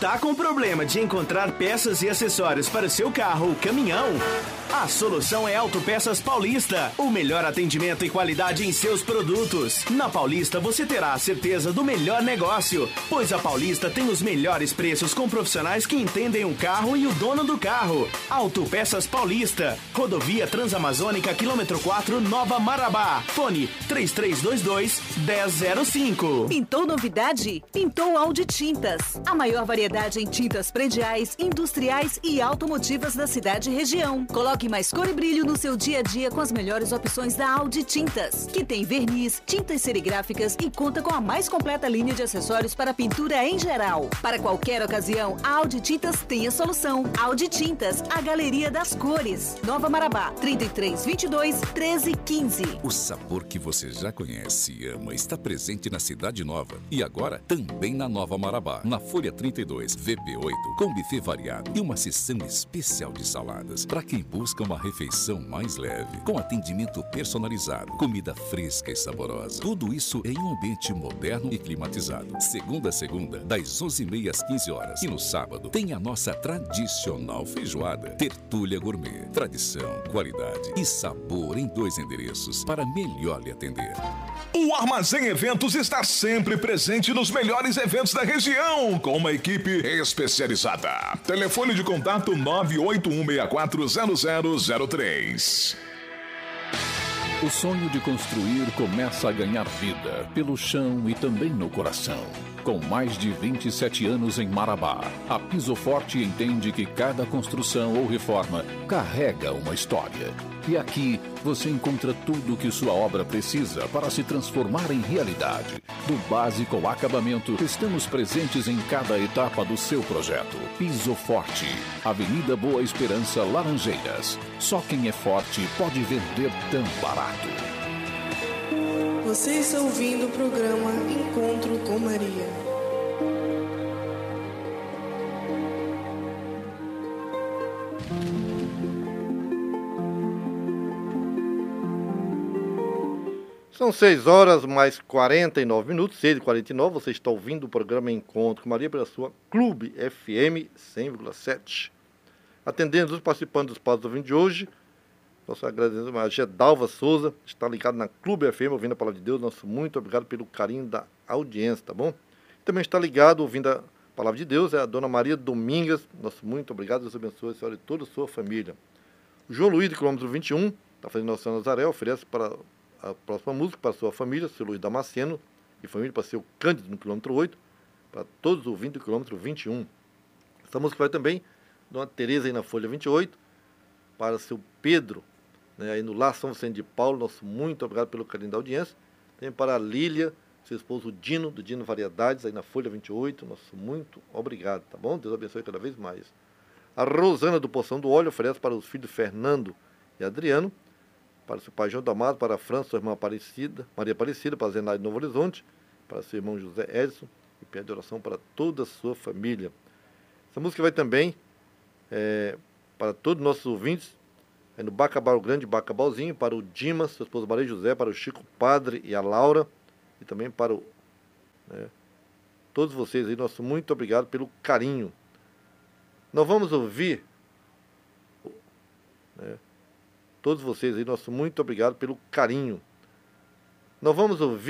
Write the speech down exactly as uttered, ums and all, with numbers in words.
Tá com problema de encontrar peças e acessórios para o seu carro ou caminhão? A solução é Autopeças Paulista. O melhor atendimento e qualidade em seus produtos. Na Paulista você terá a certeza do melhor negócio, pois a Paulista tem os melhores preços com profissionais que entendem o carro e o dono do carro. Autopeças Paulista. Rodovia Transamazônica, quilômetro quatro, Nova Marabá. Fone três três dois dois, um zero zero cinco. Pintou novidade? Pintou Audi Tintas. A maior variedade em tintas prediais, industriais e automotivas da cidade e região. Coloque mais cor e brilho no seu dia a dia com as melhores opções da Audi Tintas, que tem verniz, tintas serigráficas e conta com a mais completa linha de acessórios para pintura em geral. Para qualquer ocasião, a Audi Tintas tem a solução. Audi Tintas, a galeria das cores. Nova Marabá, trinta e três, vinte e dois, treze, quinze. O sabor que você já conhece e ama está presente na Cidade Nova e agora também na Nova Marabá, na Folha trinta e dois, V P oito, com buffet variado e uma seção especial de saladas para quem busca uma refeição mais leve, com atendimento personalizado, comida fresca e saborosa. Tudo isso em um ambiente moderno e climatizado. Segunda a segunda, das onze e meia às quinze horas. E no sábado tem a nossa tradicional feijoada. Tertúlia Gourmet. Tradição, qualidade e sabor em dois endereços para melhor lhe atender. O Armazém Eventos está sempre presente nos melhores eventos da região, com uma equipe especializada. Telefone de contato nove oito um seis quatro zero zero zero três. O sonho de construir começa a ganhar vida pelo chão e também no coração. Com mais de vinte e sete anos em Marabá, a Piso Forte entende que cada construção ou reforma carrega uma história. E aqui você encontra tudo o que sua obra precisa para se transformar em realidade. Do básico ao acabamento, estamos presentes em cada etapa do seu projeto. Piso Forte, Avenida Boa Esperança, Laranjeiras. Só quem é forte pode vender tão barato. Você está ouvindo o programa Encontro com Maria. São seis horas mais quarenta e nove minutos, seis e quarenta e nove. Você está ouvindo o programa Encontro com Maria pela sua Clube F M cem vírgula sete. Atendendo os participantes dos passos do vídeo de hoje, nosso agradecimento a Gedalva Souza, está ligado na Clube F M, ouvindo a Palavra de Deus. Nosso muito obrigado pelo carinho da audiência, tá bom? Também está ligado, ouvindo a Palavra de Deus, é a Dona Maria Domingas. Nosso muito obrigado, Deus abençoe a senhora e toda a sua família. O João Luiz, do quilômetro vinte e um, está fazendo Nossa Senhora Nazaré, oferece para a próxima música para a sua família, seu Luiz Damasceno e família, para seu Cândido no quilômetro oito, para todos os ouvintes do quilômetro vinte e um. Essa música vai também Dona Tereza aí na Folha vinte e oito, para seu Pedro, né, aí no Lar São Vicente de Paulo. Nosso muito obrigado pelo carinho da audiência. Também para a Lília, seu esposo Dino, do Dino Variedades, aí na Folha vinte e oito. Nosso muito obrigado, tá bom? Deus abençoe cada vez mais. A Rosana do Poção do Óleo oferece para os filhos Fernando e Adriano, para seu pai João Damado, para a França, sua irmã Aparecida, Maria Aparecida, para a Zenaide de Novo Horizonte, para seu irmão José Edson, e pede oração para toda a sua família. Essa música vai também é, para todos os nossos ouvintes, aí no Bacabal Grande, Bacabalzinho, para o Dimas, sua esposa Maria José, para o Chico Padre e a Laura, e também para o, né, todos vocês aí, nosso muito obrigado pelo carinho. Nós vamos ouvir, né, todos vocês aí, nosso muito obrigado pelo carinho. Nós vamos ouvir